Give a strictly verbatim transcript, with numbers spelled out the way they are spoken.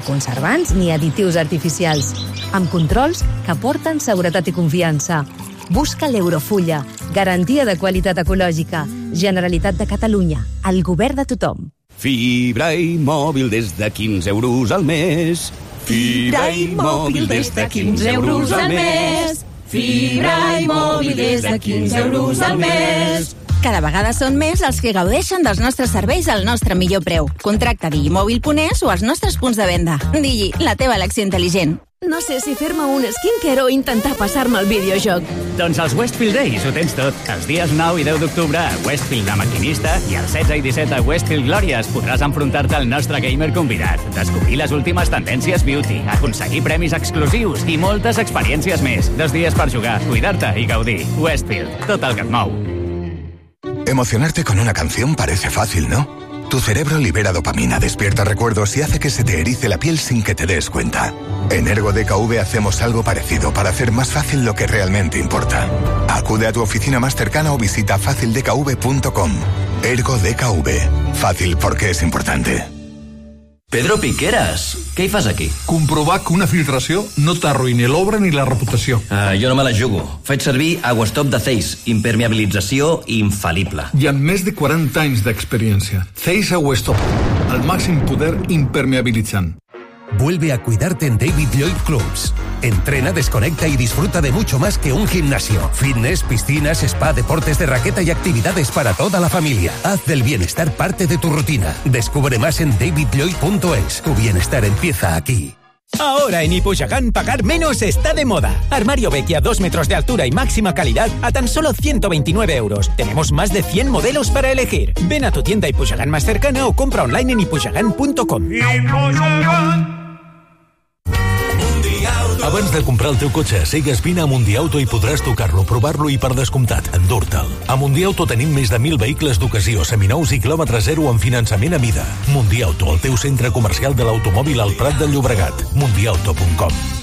conservants ni additius artificials, amb controls que aporten seguretat i confiança. Busca l'Eurofulla, garantia de qualitat ecològica. Generalitat de Catalunya, el govern de tothom. Fibra i mòbil des de quinze euros al mes. Fibra i mòbil des de quinze euros al mes. Fibra i mòbil des de quinze euros al mes. Cada vegada són més els que gaudeixen dels nostres serveis al nostre millor preu. Contracta digimòbil punt es o als nostres punts de venda. Digi, la teva elecció intel·ligent. No sé si fer-me un skincare o intentar passar-me al videojoc. Doncs als Westfield Days ho tens tot. Els dies nou i deu d'octubre a Westfield de Maquinista i el setze i disset a Westfield Glòries podràs enfrontar-te al nostre gamer convidat, descobrir les últimes tendències beauty, aconseguir premis exclusius i moltes experiències més. Dos dies per jugar, cuidar-te i gaudir. Westfield, tot el que et mou. Emocionarte con una canción parece fácil, ¿no? Tu cerebro libera dopamina, despierta recuerdos y hace que se te erice la piel sin que te des cuenta. En Ergo D K V hacemos algo parecido para hacer más fácil lo que realmente importa. Acude a tu oficina más cercana o visita fácil d k v punto com. Ergo D K V. Fácil porque es importante. Pedro Piqueras, què hi fas aquí? Comprovar que una filtració no t'arruïni l'obra ni la reputació. Ah, jo no me la jugo. Faig servir Aguastop de Zeiss, impermeabilització infal·lible. I amb més de quaranta anys d'experiència. Zeiss Aguastop, el màxim poder impermeabilitzant. Vuelve a cuidarte en David Lloyd Clubs. Entrena, desconecta y disfruta de mucho más que un gimnasio. Fitness, piscinas, spa, deportes de raqueta y actividades para toda la familia. Haz del bienestar parte de tu rutina. Descubre más en david lloyd punto es. Tu bienestar empieza aquí. Ahora en Ipujagan pagar menos está de moda. Armario Vecchia, dos metros de altura y máxima calidad a tan solo ciento veintinueve euros. Tenemos más de cien modelos para elegir. Ven a tu tienda Ipujagan más cercana o compra online en ipujagan punto com. Abans de comprar el teu cotxe, sigues vine a Mundiauto i podràs tocar-lo, provar-lo i, per descomptat, endur-te'l. A Mundiauto tenim més de mil vehicles d'ocasió, seminous i quilòmetre zero amb finançament a mida. Mundiauto, el teu centre comercial de l'automòbil al Prat de Llobregat. mundiauto punt com.